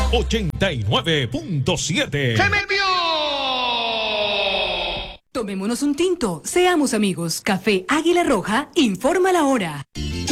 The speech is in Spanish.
89.7. ¡Se me envió! Tomémonos un tinto, seamos amigos. Café Águila Roja informa la hora.